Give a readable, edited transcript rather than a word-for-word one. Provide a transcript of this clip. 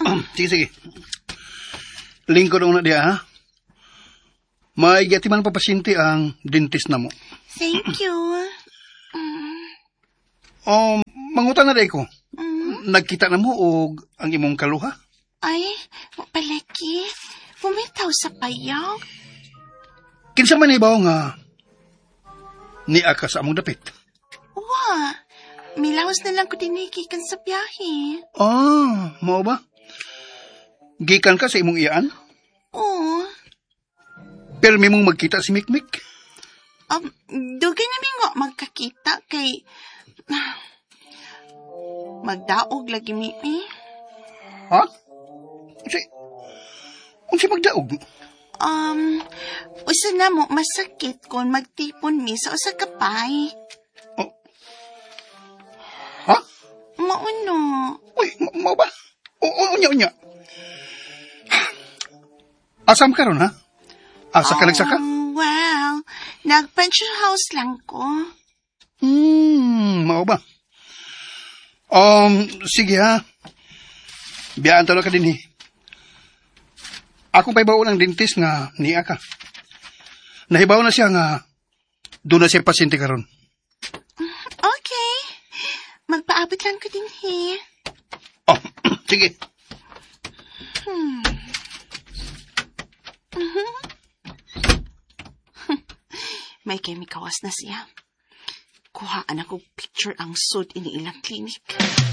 Sige. Lingkod na diya, ha? May gatiman pa pasyente ang dentist na mo. Thank you. Mangutan na day ko. Nagkita na mo o ang imong kaluha? Ay, palaki. Bumitaw sa payaw. Kinsa man ibaw nga ni aka sa among dapit. Wa, milawas na lang ko dinigikan sa biyahe. Mao ba? Gikan ka sa imong iyaan? Oo. Pero mimong magkita si Mikmik? Dugay namin nga magkakita kay magdaog lagi mi. Ha? Unsi magdaog? Usa na mo masakit kung magtipon mi sa usa ka pay. Ha? Mauno. Uy, mao ba? Unya. Asam ka ron, ha? Asa ka nagsaka? Well, nag-pension house lang ko. Mao ba? Sige ha. Biyaan talo ka din, Ako pa'y baon ng dentist nga niya ka. Nahibaw na siya nga doon na siya pasyente karon. Okay. Magpaabot lang ko din, Sige. May kemikawas na siya. Kuhaan ako picture ang sud ini ilang klinik.